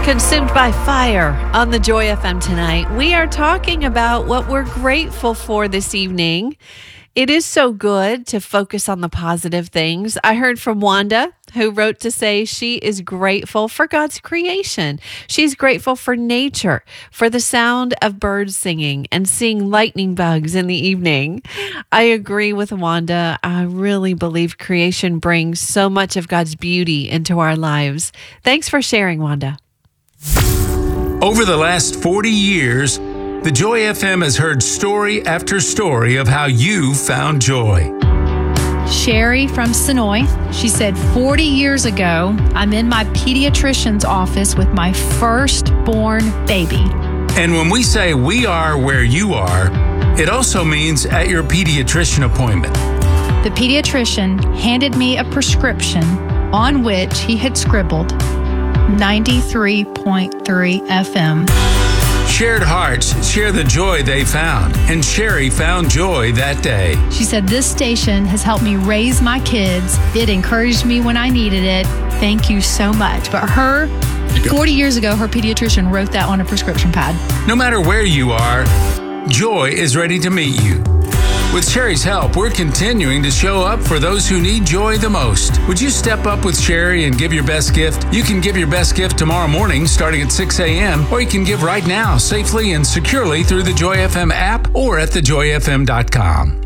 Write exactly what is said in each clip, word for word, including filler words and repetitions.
Consumed by Fire on the Joy F M tonight. We are talking about what we're grateful for this evening. It is so good to focus on the positive things. I heard from Wanda, who wrote to say she is grateful for God's creation. She's grateful for nature, for the sound of birds singing and seeing lightning bugs in the evening. I agree with Wanda. I really believe creation brings so much of God's beauty into our lives. Thanks for sharing, Wanda. Over the last forty years, the Joy F M has heard story after story of how you found joy. Sherry from Sonoy, she said, forty years ago, I'm in my pediatrician's office with my firstborn baby. And when we say we are where you are, it also means at your pediatrician appointment. The pediatrician handed me a prescription on which he had scribbled ninety-three point three F M. Shared hearts share the joy they found, and Sherry found joy that day. She said, this station has helped me raise my kids. It encouraged me when I needed it. Thank you so much. But her, forty years ago, her pediatrician wrote that on a prescription pad. No matter where you are, joy is ready to meet you. With Sherry's help, we're continuing to show up for those who need joy the most. Would you step up with Sherry and give your best gift? You can give your best gift tomorrow morning starting at six a.m. or you can give right now safely and securely through the Joy F M app or at the joy f m dot com.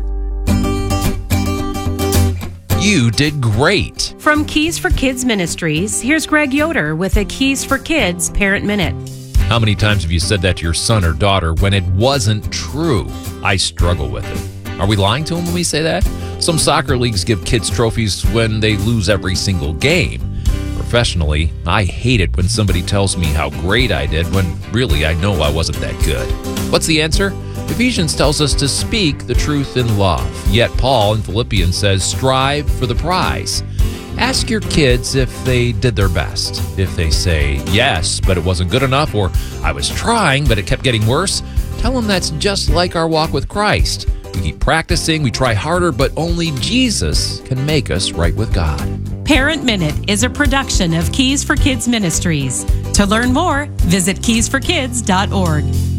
You did great. From Keys for Kids Ministries, here's Greg Yoder with a Keys for Kids Parent Minute. How many times have you said that to your son or daughter when it wasn't true? I struggle with it. Are we lying to them when we say that? Some soccer leagues give kids trophies when they lose every single game. Professionally, I hate it when somebody tells me how great I did when really I know I wasn't that good. What's the answer? Ephesians tells us to speak the truth in love. Yet Paul in Philippians says, strive for the prize. Ask your kids if they did their best. If they say, yes, but it wasn't good enough, or I was trying, but it kept getting worse, tell them that's just like our walk with Christ. We keep practicing, we try harder, but only Jesus can make us right with God. Parent Minute is a production of Keys for Kids Ministries. To learn more, visit keys for kids dot org.